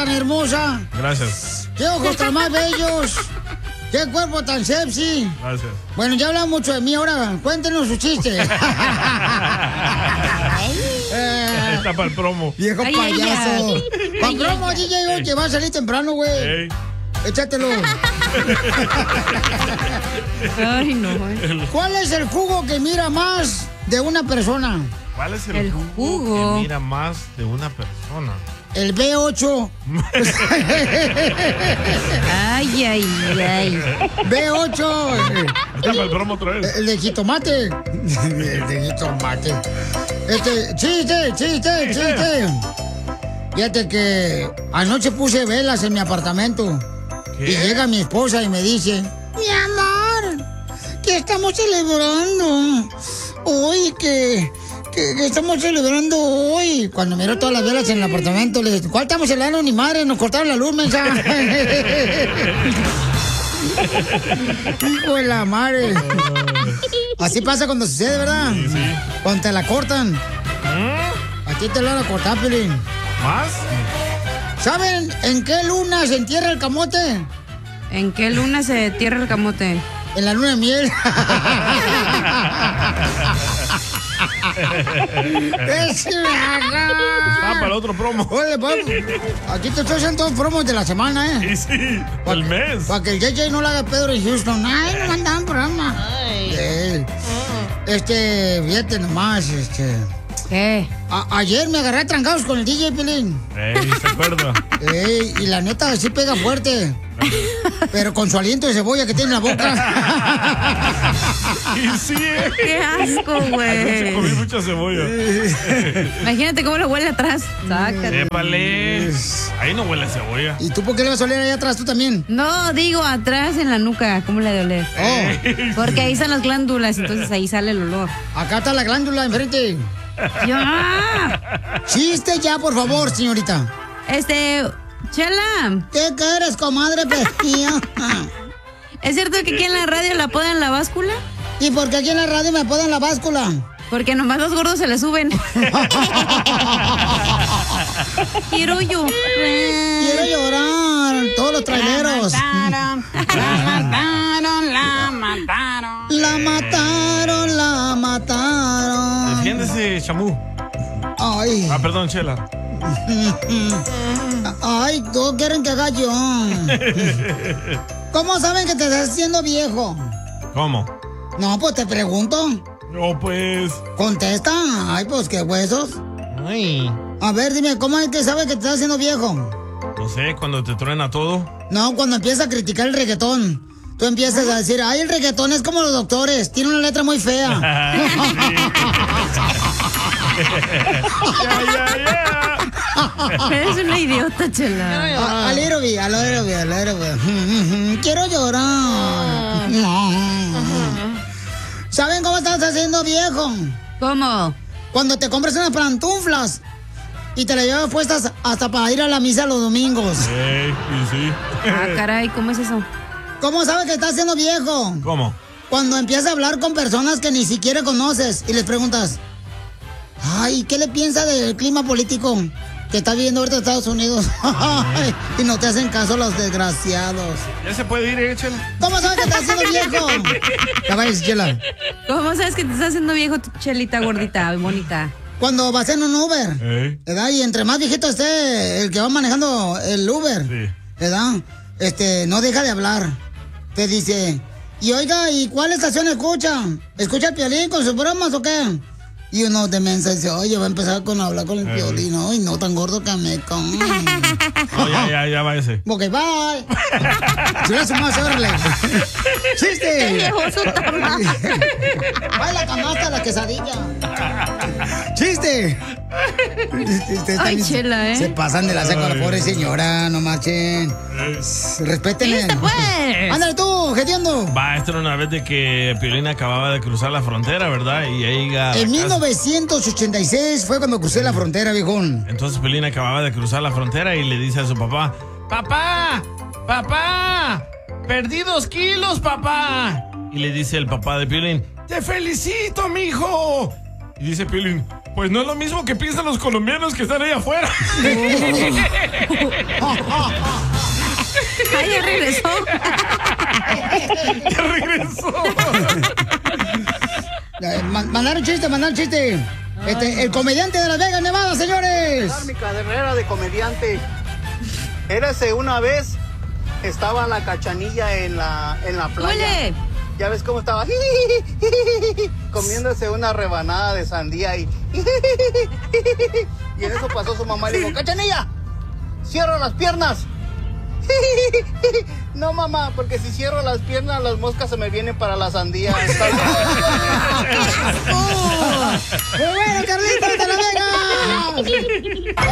tan hermosa. Gracias. Qué ojos tan más bellos. Qué cuerpo tan sexy. Gracias. Bueno, ya hablan mucho de mí ahora. Cuéntenos su chiste. Está para el promo. Viejo payaso. Para promo, DJ, que va a salir temprano, güey. Échatelo. Ay, no. ¿Cuál es el jugo que mira más de una persona? ¿Cuál es el jugo que mira más de una persona? El B8. Ay, ay, ay. B8. Está para el promo otra vez. El de jitomate. El de jitomate. Chiste. Fíjate que anoche puse velas en mi apartamento. ¿Qué? Y llega mi esposa y me dice: mi amor, ¿qué estamos celebrando? Hoy que estamos celebrando hoy. Cuando miro todas las velas en el apartamento, le dije: ¿cuál estamos celebrando? Ni madre, nos cortaron la luz, mensa. Hijo de la madre. Así pasa cuando sucede, ¿verdad? Sí. Cuando te la cortan. Aquí te la van a cortar, Pelín. ¿Más? ¿Saben en qué luna se entierra el camote? ¿En qué luna se entierra el camote? En la luna de miel. ¡Es Está para el otro promo. Oye, aquí te estoy haciendo todos los promos de la semana, ¿eh? Sí, el mes. Para que el JJ no le haga Pedro en Houston. Ay, no mandaban programa. Fíjate nomás, ¿Qué? Ayer me agarré a trancados con el DJ Pelín. ¿Se acuerda? Y la neta sí pega fuerte. Pero con su aliento de cebolla que tiene en la boca. Y sí, ¡Qué asco, güey! Comí mucha cebolla. Imagínate cómo le huele atrás. Sácate. Épale. Ahí no huele a cebolla. ¿Y tú por qué le vas a oler allá atrás tú también? No, digo atrás en la nuca. ¿Cómo le ha de oler? Porque ahí están las glándulas, entonces ahí sale el olor. Acá está la glándula enfrente. ¡Ya! Chiste ya, por favor, señorita. Chela. ¿Qué quieres, comadre pestilla? ¿Es cierto que aquí en la radio la apodan la báscula? ¿Y por qué aquí en la radio me apodan la báscula? Porque nomás los gordos se le suben. Quiero llorar. Quiero llorar. Todos los traileros. La mataron. Defiéndese, Chamú. Ay. Perdón, Chela. Ay, todos quieren que haga yo. ¿Cómo saben que te estás haciendo viejo? ¿Cómo? No, pues te pregunto. No, pues. Contesta. Ay, pues qué huesos. Ay. A ver, dime, ¿cómo es que sabes que te estás haciendo viejo? No sé, cuando te truena todo. No, cuando empiezas a criticar el reggaetón. Tú empiezas a decir: ay, el reggaetón es como los doctores, tiene una letra muy fea. Eres una idiota, Chela. A little bit. Quiero llorar. ¿Saben cómo estás haciendo viejo? ¿Cómo? Cuando te compras unas pantuflas y te las llevas puestas hasta para ir a la misa los domingos. Sí. Caray, ¿cómo es eso? ¿Cómo sabes que estás haciendo viejo? ¿Cómo? Cuando empiezas a hablar con personas que ni siquiera conoces y les preguntas: ay, ¿qué le piensa del clima político que está viviendo ahorita en Estados Unidos? Y no te hacen caso los desgraciados. ¿Ya se puede ir, Chela? ¿Cómo sabes que estás haciendo viejo? Ya vayas, Chela. ¿Cómo sabes que te estás haciendo viejo, tu Chelita gordita, bonita? Cuando vas en un Uber, ¿verdad? Y entre más viejito esté el que va manejando el Uber, ¿verdad? No deja de hablar. Te dice: y oiga, ¿y cuál estación escucha? ¿Escucha el Piolín con sus bromas o qué? Y uno de mensa dice: oye, va a empezar con hablar con el Piolín. Ay, no, tan gordo que me come. No, ya váyase. Ok, bye. Chula su más, órale. ¡Chiste! ¡Baila canasta la quesadilla! ¡Chiste! Ay, Chela, ¿eh? Se pasan de la seca a la pobre señora, no marchen. Respétenle. ¡Lista, pues! ¡Ándale tú, gediendo! Esta era una vez de que Piolín acababa de cruzar la frontera, ¿verdad? Y ahí en 1986 fue cuando crucé la frontera, viejón. Entonces Piolín acababa de cruzar la frontera y le dice a su papá: ¡Papá! ¡Perdí 2 kilos, papá! Y le dice el papá de Piolín: ¡Te felicito, mijo! Y dice Piolín: Pues no es lo mismo que piensan los colombianos que están ahí afuera. Ay, ya regresó. Ya regresó. Mandar un chiste. El comediante de Las Vegas, Nevada, señores. Mi carrera de comediante. Érase una vez, estaba la Cachanilla en la playa. ¡Huele! Ya ves cómo estaba comiéndose una rebanada de sandía y en eso pasó su mamá y le dijo, Cachanilla, cierra las piernas. No, mamá, porque si cierro las piernas, las moscas se me vienen para la sandía. ¡Muy bueno, Carlitos de Las Vegas!